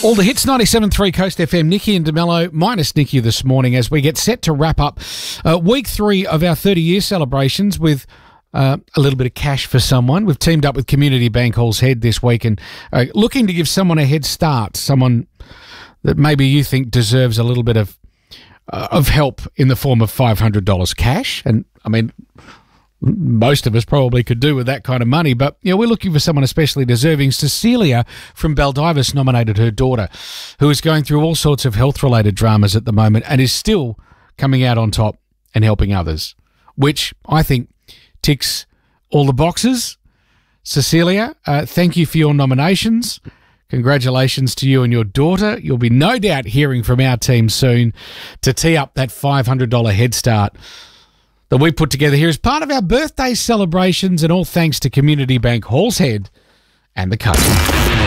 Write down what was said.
All the hits, 97.3 Coast FM. Nikki and DeMello, minus Nikki this morning, as we get set to wrap up week 3 of our 30-year celebrations with a little bit of cash for someone. We've teamed up with Community Bank Halls Head this week and looking to give someone a head start, someone that maybe you think deserves a little bit of help in the form of $500 cash. And, I mean, most of us probably could do with that kind of money, but we're looking for someone especially deserving. Cecilia from Baldivis nominated her daughter, who is going through all sorts of health-related dramas at the moment and is still coming out on top and helping others, which I think ticks all the boxes. Cecilia, thank you for your nominations. Congratulations to you and your daughter. You'll be no doubt hearing from our team soon to tee up that $500 head start that we put together here as part of our birthday celebrations, and all thanks to Community Bank Halls Head and the coach.